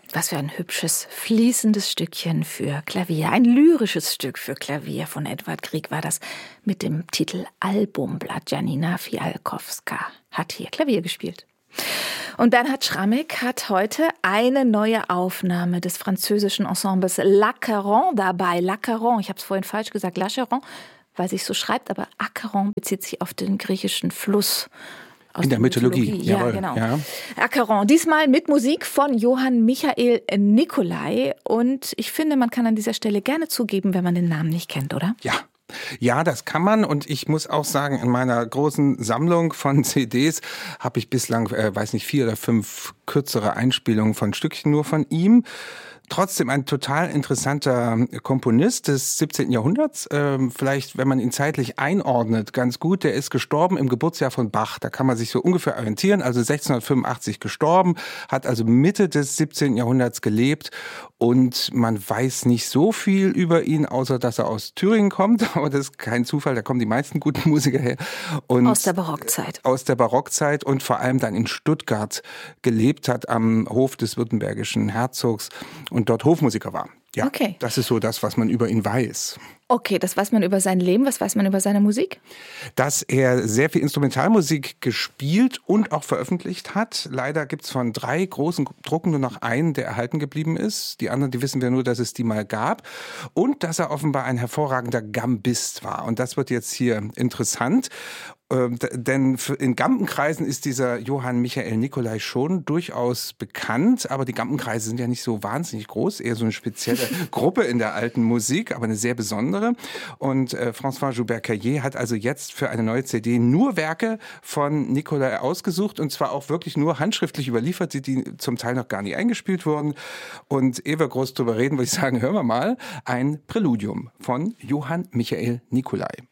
Was für ein hübsches, fließendes Stückchen für Klavier. Ein lyrisches Stück für Klavier von Edvard Grieg war das mit dem Titel Albumblatt. Janina Fialkowska hat hier Klavier gespielt. Und Bernhard Schrammek hat heute eine neue Aufnahme des französischen Ensembles L'Acheron dabei. L'Acheron, ich habe es vorhin falsch gesagt, L'Acheron, weil sich so schreibt, aber Acheron bezieht sich auf den griechischen Fluss. In der Mythologie. Ja, jawohl. genau. Ja. Acheron, diesmal mit Musik von Johann Michael Nicolai. Und ich finde, man kann an dieser Stelle gerne zugeben, wenn man den Namen nicht kennt, oder? Ja, das kann man. Und ich muss auch sagen, in meiner großen Sammlung von CDs habe ich bislang, 4 oder 5 kürzere Einspielungen von Stückchen nur von ihm. Trotzdem ein total interessanter Komponist des 17. Jahrhunderts. Vielleicht, wenn man ihn zeitlich einordnet, ganz gut. Der ist gestorben im Geburtsjahr von Bach. Da kann man sich so ungefähr orientieren. Also 1685 gestorben, hat also Mitte des 17. Jahrhunderts gelebt. Und man weiß nicht so viel über ihn, außer dass er aus Thüringen kommt. Aber das ist kein Zufall, da kommen die meisten guten Musiker her. Und aus der Barockzeit. Aus der Barockzeit und vor allem dann in Stuttgart gelebt hat, am Hof des württembergischen Herzogs und dort Hofmusiker war. Ja, okay. Das ist so das, was man über ihn weiß. Okay, das weiß man über sein Leben. Was weiß man über seine Musik? Dass er sehr viel Instrumentalmusik gespielt und auch veröffentlicht hat. Leider gibt's von 3 großen Drucken nur noch einen, der erhalten geblieben ist. Die anderen, die wissen wir nur, dass es die mal gab. Und dass er offenbar ein hervorragender Gambist war. Und das wird jetzt hier interessant. Denn in Gampenkreisen ist dieser Johann Michael Nicolai schon durchaus bekannt, aber die Gampenkreise sind ja nicht so wahnsinnig groß, eher so eine spezielle Gruppe in der alten Musik, aber eine sehr besondere. Und François Joubert-Caillé hat also jetzt für eine neue CD nur Werke von Nicolai ausgesucht und zwar auch wirklich nur handschriftlich überliefert, die zum Teil noch gar nicht eingespielt wurden. Und ehe wir groß drüber reden, würde ich sagen, hören wir mal ein Präludium von Johann Michael Nicolai.